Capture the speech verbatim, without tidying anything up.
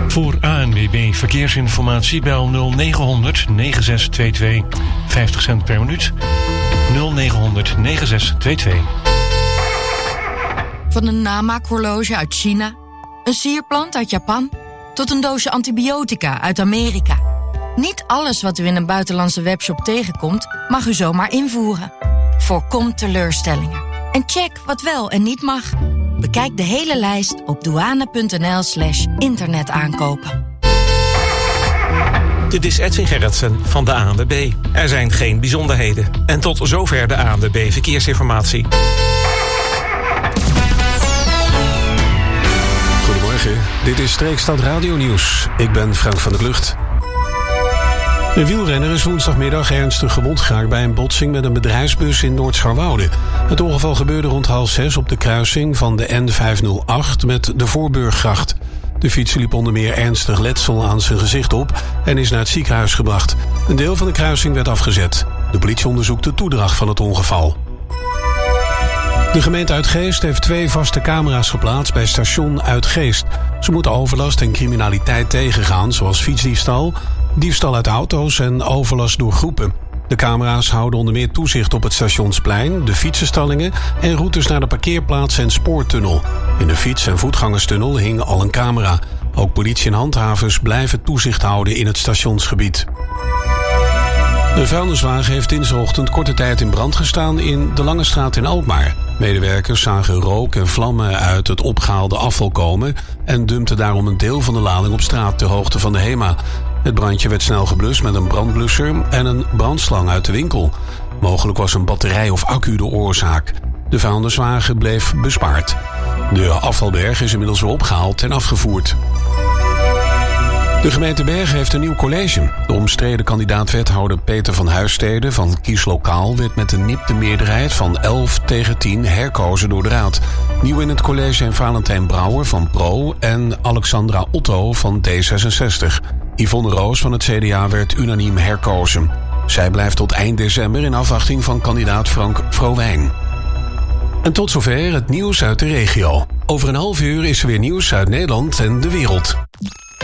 Voor A N W B Verkeersinformatie bel nul negen honderd negen zes twee twee, vijftig cent per minuut. nul negen honderd negen zes twee twee. Van een namaakhorloge uit China, een sierplant uit Japan, tot een doosje antibiotica uit Amerika. Niet alles wat u in een buitenlandse webshop tegenkomt, mag u zomaar invoeren. Voorkom teleurstellingen. En check wat wel en niet mag. Bekijk de hele lijst op douane.nl slash internetaankopen. Dit is Edwin Gerritsen van de A N W B. Er zijn geen bijzonderheden. En tot zover de A N W B Verkeersinformatie. Goedemorgen, dit is Streekstad Radio Nieuws. Ik ben Frank van der Klucht. Een wielrenner is woensdagmiddag ernstig gewond geraakt bij een botsing met een bedrijfsbus in Noord-Scharwoude. Het ongeval gebeurde rond half zes op de kruising van de N vijfhonderdacht met de Voorburggracht. De fietser liep onder meer ernstig letsel aan zijn gezicht op en is naar het ziekenhuis gebracht. Een deel van de kruising werd afgezet. De politie onderzoekt de toedracht van het ongeval. De gemeente Uitgeest heeft twee vaste camera's geplaatst bij station Uitgeest. Ze moeten overlast en criminaliteit tegengaan, zoals fietsdiefstal, diefstal uit auto's en overlast door groepen. De camera's houden onder meer toezicht op het stationsplein, de fietsenstallingen en routes naar de parkeerplaats en spoortunnel. In de fiets- en voetgangerstunnel hing al een camera. Ook politie en handhavers blijven toezicht houden in het stationsgebied. Een vuilniswagen heeft dinsdagochtend korte tijd in brand gestaan in de Lange Straat in Alkmaar. Medewerkers zagen rook en vlammen uit het opgehaalde afval komen en dumpten daarom een deel van de lading op straat ter hoogte van de HEMA. Het brandje werd snel geblust met een brandblusser en een brandslang uit de winkel. Mogelijk was een batterij of accu de oorzaak. De vuilniswagen bleef bespaard. De afvalberg is inmiddels weer opgehaald en afgevoerd. De gemeente Bergen heeft een nieuw college. De omstreden kandidaat-wethouder Peter van Huisstede van Kies Lokaal werd met een nipte meerderheid van elf tegen tien herkozen door de raad. Nieuw in het college zijn Valentijn Brouwer van Pro en Alexandra Otto van D zesenzestig. Yvonne Roos van het C D A werd unaniem herkozen. Zij blijft tot eind december in afwachting van kandidaat Frank Vrowijn. En tot zover het nieuws uit de regio. Over een half uur is er weer nieuws uit Nederland en de wereld.